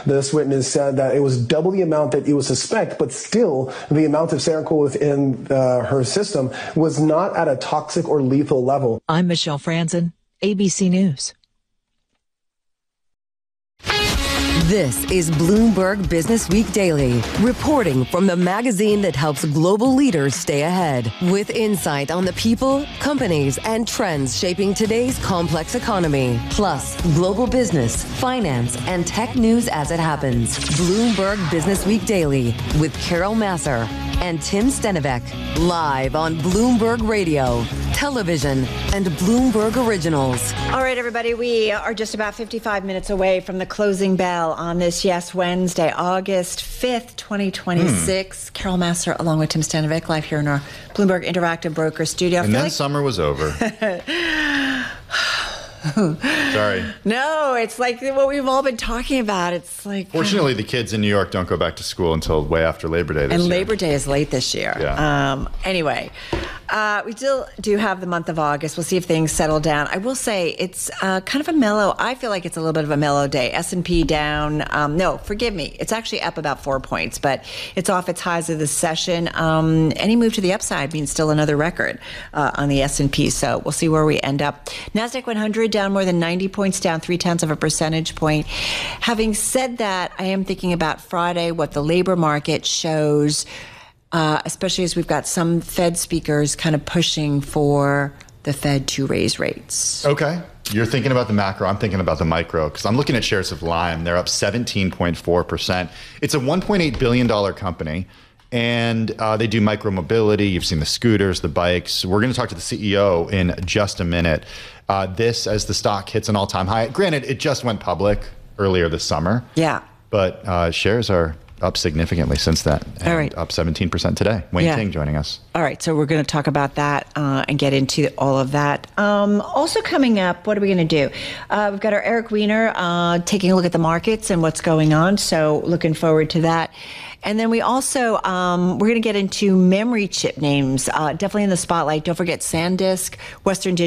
This witness said that it was double the amount that it was suspect, but still the amount of Seroquel within her system was not at a toxic or lethal level. I'm Michelle Franzen, ABC News. This is Bloomberg Business Week Daily, reporting from the magazine that helps global leaders stay ahead, with insight on the people, companies, and trends shaping today's complex economy, plus global business, finance, and tech news as it happens. Bloomberg Business Week Daily with Carol Massar and Tim Stenivek, live on Bloomberg Radio, television, and Bloomberg Originals. All right, everybody, we are just about 55 minutes away from the closing bell on this, Wednesday, August 5th, 2026. Carol Massar, along with Tim Stenivek, live here in our Bloomberg Interactive Broker studio. And then summer was over. Sorry. No, it's like what we've all been talking about. It's like... Fortunately, the kids in New York don't go back to school until way after Labor Day this year. And Labor Day is late this year. Yeah. Anyway, we still do have the month of August. We'll see if things settle down. I will say it's kind of a mellow... I feel like it's a little bit of a mellow day. S&P down... no, forgive me. It's actually up about 4 points, but it's off its highs of the session. Any move to the upside means still another record on the S&P, so we'll see where we end up. NASDAQ 100 down more than 90 points, down 0.3 of a percentage point. Having said that, I am thinking about Friday, what the labor market shows, especially as we've got some Fed speakers kind of pushing for the Fed to raise rates. Okay. You're thinking about the macro. I'm thinking about the micro, because I'm looking at shares of Lime. They're up 17.4%. It's a $1.8 billion company. And they do micro-mobility. You've seen the scooters, the bikes. We're going to talk to the CEO in just a minute. This, as the stock hits an all-time high. Granted, it just went public earlier this summer. Yeah. But shares are up significantly since that. And all right. Up 17% today. Wayne Ting joining us. All right. So we're going to talk about that and get into all of that. Also coming up, what are we going to do? We've got our Eric Weiner taking a look at the markets and what's going on. So looking forward to that. And then we also, we're going to get into memory chip names, definitely in the spotlight. Don't forget SanDisk, Western Digital.